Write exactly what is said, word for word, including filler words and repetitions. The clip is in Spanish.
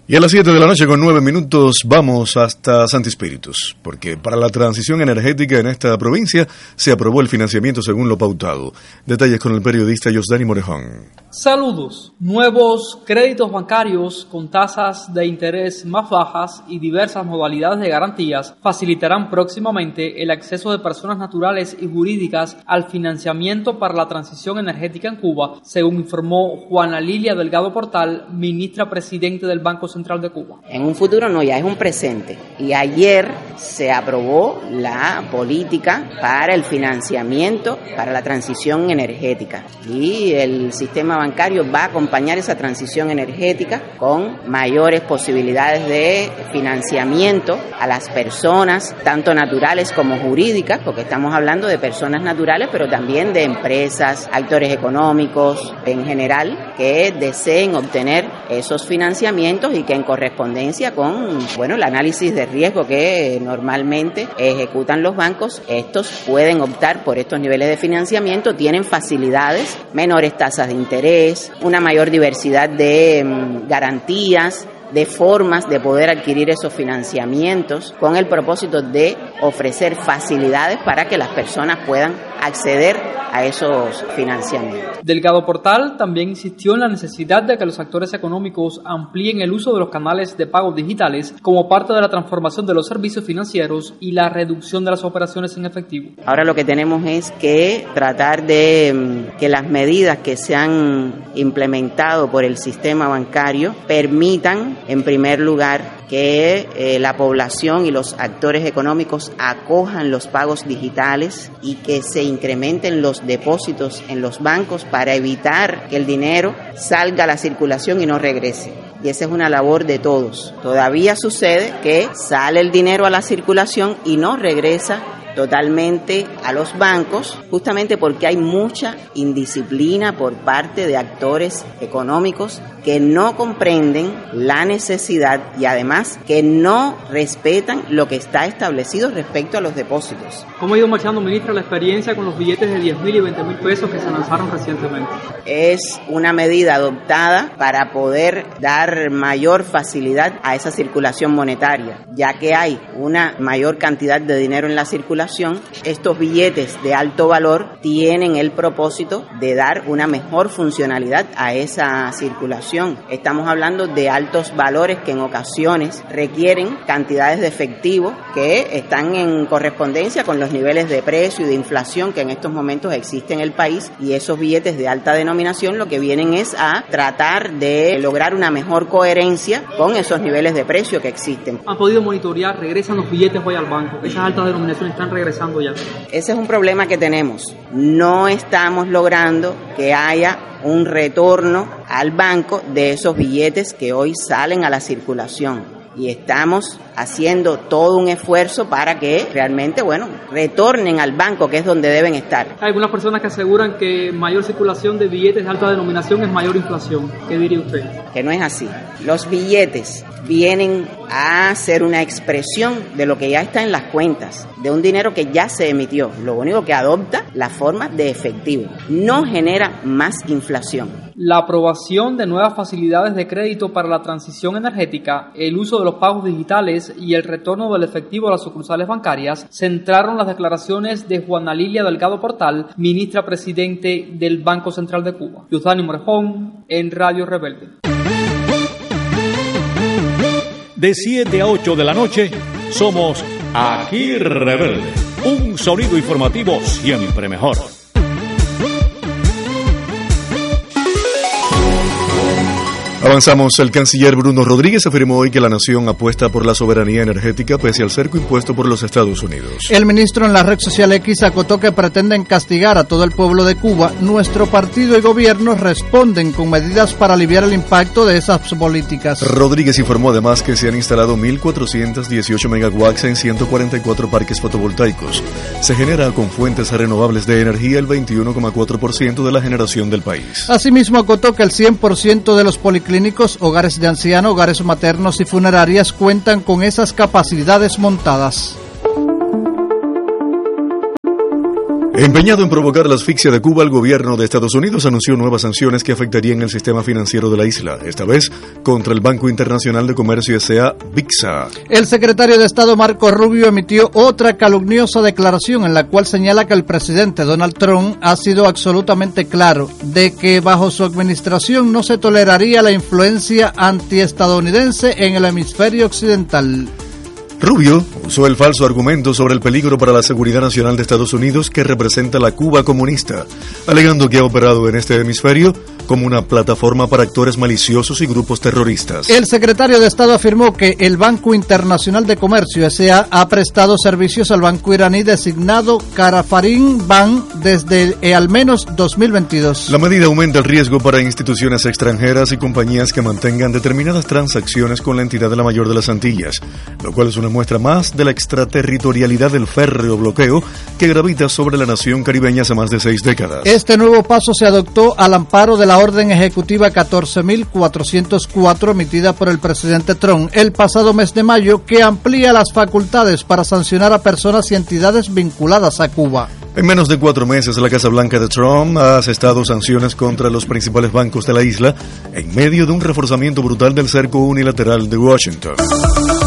Y a las siete de la noche con nueve minutos vamos hasta Santi Espíritus, porque para la transición energética en esta provincia se aprobó el financiamiento según lo pautado. Detalles con el periodista Yosdani Morejón. Saludos. Nuevos créditos bancarios con tasas de interés más bajas y diversas modalidades de garantías facilitarán próximamente el acceso de personas naturales y jurídicas al financiamiento para la transición energética en Cuba, según informó Juana Lilia Delgado Portal, ministra presidente del Banco Central de Cuba. En un futuro no, ya es un presente. Y ayer se aprobó la política para el financiamiento para la transición energética. Y el sistema bancario va a acompañar esa transición energética con mayores posibilidades de financiamiento a las personas, tanto naturales como jurídicas, porque estamos hablando de personas naturales, pero también de empresas, actores económicos en general, que deseen obtener esos financiamientos y que en correspondencia con, bueno, el análisis de riesgo que normalmente ejecutan los bancos, estos pueden optar por estos niveles de financiamiento, tienen facilidades, menores tasas de interés, una mayor diversidad de um, garantías, de formas de poder adquirir esos financiamientos con el propósito de ofrecer facilidades para que las personas puedan acceder a esos financiamientos. Delgado Portal también insistió en la necesidad de que los actores económicos amplíen el uso de los canales de pagos digitales como parte de la transformación de los servicios financieros y la reducción de las operaciones en efectivo. Ahora lo que tenemos es que tratar de que las medidas que se han implementado por el sistema bancario permitan, en primer lugar, que eh, la población y los actores económicos acojan los pagos digitales y que se incrementen los depósitos en los bancos para evitar que el dinero salga a la circulación y no regrese. Y esa es una labor de todos. Todavía sucede que sale el dinero a la circulación y no regresa totalmente a los bancos, justamente porque hay mucha indisciplina por parte de actores económicos que no comprenden la necesidad y además que no respetan lo que está establecido respecto a los depósitos. ¿Cómo ha ido marchando, ministra, la experiencia con los billetes de diez mil y veinte mil pesos que se lanzaron recientemente? Es una medida adoptada para poder dar mayor facilidad a esa circulación monetaria, ya que hay una mayor cantidad de dinero en la circulación. Estos billetes de alto valor tienen el propósito de dar una mejor funcionalidad a esa circulación. Estamos hablando de altos valores que en ocasiones requieren cantidades de efectivo que están en correspondencia con los niveles de precio y de inflación que en estos momentos existen en el país, y esos billetes de alta denominación lo que vienen es a tratar de lograr una mejor coherencia con esos niveles de precio que existen. ¿Han podido monitorear? ¿Regresan los billetes hoy al banco? ¿Esas altas denominaciones están regresando ya? Ese es un problema que tenemos. No estamos logrando que haya un retorno al banco de esos billetes que hoy salen a la circulación. Y estamos haciendo todo un esfuerzo para que realmente, bueno, retornen al banco, que es donde deben estar. Hay algunas personas que aseguran que mayor circulación de billetes de alta denominación es mayor inflación. ¿Qué diría usted? Que no es así. Los billetes vienen a ser una expresión de lo que ya está en las cuentas, de un dinero que ya se emitió. Lo único que adopta la forma de efectivo. No genera más inflación. La aprobación de nuevas facilidades de crédito para la transición energética, el uso de los pagos digitales y el retorno del efectivo a las sucursales bancarias centraron las declaraciones de Juana Lilia Delgado Portal, ministra presidente del Banco Central de Cuba. Yosdani Morejón, en Radio Rebelde. De siete a ocho de la noche, somos Aquí Rebelde. Un sonido informativo siempre mejor. Avanzamos. El canciller Bruno Rodríguez afirmó hoy que la nación apuesta por la soberanía energética pese al cerco impuesto por los Estados Unidos. El ministro en la red social X acotó que pretenden castigar a todo el pueblo de Cuba. Nuestro partido y gobierno responden con medidas para aliviar el impacto de esas políticas. Rodríguez informó además que se han instalado mil cuatrocientos dieciocho megawatts en ciento cuarenta y cuatro parques fotovoltaicos. Se genera con fuentes renovables de energía el veintiuno coma cuatro por ciento de la generación del país. Asimismo acotó que el cien por ciento de los policlínicos clínicos, hogares de ancianos, hogares maternos y funerarias cuentan con esas capacidades montadas. Empeñado en provocar la asfixia de Cuba, el gobierno de Estados Unidos anunció nuevas sanciones que afectarían el sistema financiero de la isla, esta vez contra el Banco Internacional de Comercio S A, BICSA. El secretario de Estado Marco Rubio emitió otra calumniosa declaración en la cual señala que el presidente Donald Trump ha sido absolutamente claro de que bajo su administración no se toleraría la influencia antiestadounidense en el hemisferio occidental. Rubio usó el falso argumento sobre el peligro para la seguridad nacional de Estados Unidos que representa la Cuba comunista, alegando que ha operado en este hemisferio como una plataforma para actores maliciosos y grupos terroristas. El secretario de Estado afirmó que el Banco Internacional de Comercio S A ha prestado servicios al banco iraní designado Karafarin Bank desde eh, al menos dos mil veintidós. La medida aumenta el riesgo para instituciones extranjeras y compañías que mantengan determinadas transacciones con la entidad de la Mayor de las Antillas, lo cual es una muestra más de la extraterritorialidad del férreo bloqueo que gravita sobre la nación caribeña hace más de seis décadas. Este nuevo paso se adoptó al amparo de la Orden Ejecutiva catorce mil cuatrocientos cuatro emitida por el presidente Trump el pasado mes de mayo, que amplía las facultades para sancionar a personas y entidades vinculadas a Cuba. En menos de cuatro meses, la Casa Blanca de Trump ha asestado sanciones contra los principales bancos de la isla en medio de un reforzamiento brutal del cerco unilateral de Washington.